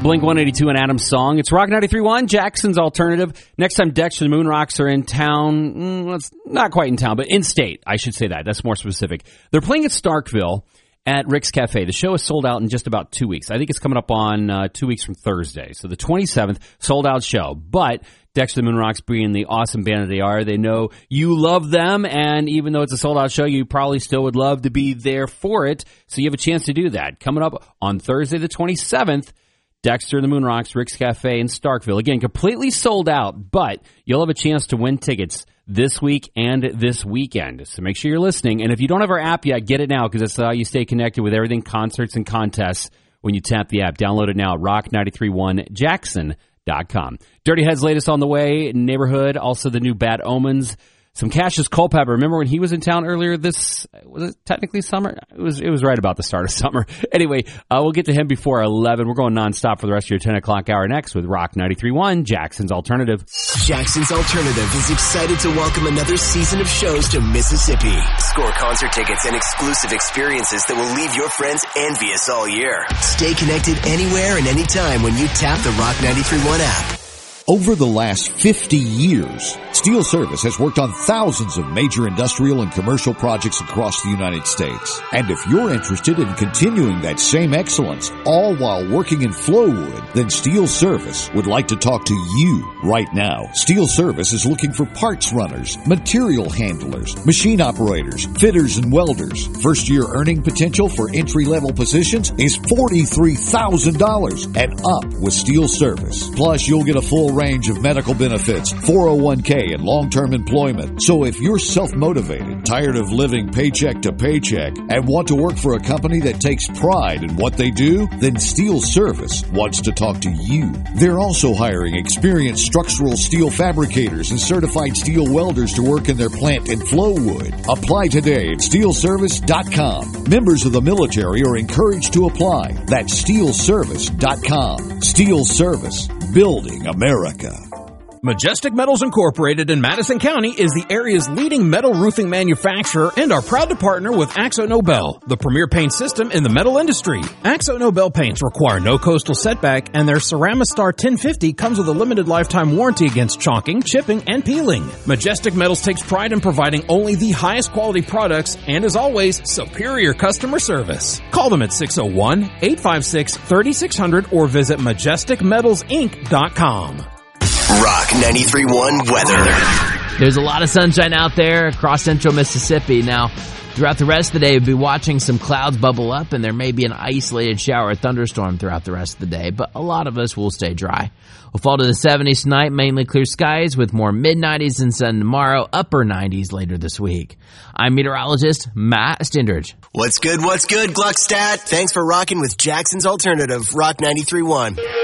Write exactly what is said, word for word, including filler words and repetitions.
Blink one eighty-two and Adam's song. It's Rock ninety-three point one, Jackson's Alternative. Next time Dexter the Moonrocks are in town, mm, well, it's not quite in town, but in state, I should say that. That's more specific. They're playing at Starkville at Rick's Cafe. The show is sold out in just about two weeks. I think it's coming up on uh, two weeks from Thursday. So the twenty-seventh, sold out show. But Dexter the Moonrocks, being the awesome band that they are, they know you love them, and even though it's a sold out show, you probably still would love to be there for it. So you have a chance to do that. Coming up on Thursday the twenty-seventh, Dexter and the Moonrocks, Rick's Cafe in Starkville. Again, completely sold out, but you'll have a chance to win tickets this week and this weekend. So make sure you're listening. And if you don't have our app yet, get it now, because that's how you stay connected with everything, concerts and contests, when you tap the app. Download it now at rock ninety-three point one jackson dot com. Dirty Heads latest on the way, Neighborhood, also the new Bad Omens. Some Cassius Culpepper. Remember when he was in town earlier this, was it technically summer? It was it was right about the start of summer. Anyway, uh, we'll get to him before eleven. We're going nonstop for the rest of your ten o'clock hour next with Rock ninety-three point one, Jackson's Alternative. Jackson's Alternative is excited to welcome another season of shows to Mississippi. Score concert tickets and exclusive experiences that will leave your friends envious all year. Stay connected anywhere and anytime when you tap the Rock ninety-three point one app. Over the last fifty years, Steel Service has worked on thousands of major industrial and commercial projects across the United States. And if you're interested in continuing that same excellence, all while working in Flowwood, then Steel Service would like to talk to you right now. Steel Service is looking for parts runners, material handlers, machine operators, fitters, and welders. First-year earning potential for entry-level positions is forty-three thousand dollars and up with Steel Service. Plus, you'll get a full range of medical benefits, four oh one k, and long-term employment. So if you're self-motivated, tired of living paycheck to paycheck, and want to work for a company that takes pride in what they do, then Steel Service wants to talk to you. They're also hiring experienced structural steel fabricators and certified steel welders to work in their plant in Flowwood. Apply today at steel service dot com. Members of the military are encouraged to apply. That's steel service dot com. Steel Service, building America. Majestic Metals Incorporated in Madison County is the area's leading metal roofing manufacturer and are proud to partner with Axo Nobel, the premier paint system in the metal industry. Axo Nobel paints require no coastal setback, and their Ceramistar ten fifty comes with a limited lifetime warranty against chalking, chipping, and peeling. Majestic Metals takes pride in providing only the highest quality products and, as always, superior customer service. Call them at six oh one, eight five six, three six zero zero or visit majestic metals inc dot com. Rock ninety-three point one weather. There's a lot of sunshine out there across central Mississippi. Now, throughout the rest of the day, we'll be watching some clouds bubble up, and there may be an isolated shower or thunderstorm throughout the rest of the day, but a lot of us will stay dry. We'll fall to the seventies tonight, mainly clear skies with more mid-nineties and sun tomorrow, upper nineties later this week. I'm meteorologist Matt Stindridge. What's good, what's good, Gluckstadt? Thanks for rocking with Jackson's Alternative, Rock ninety-three point one.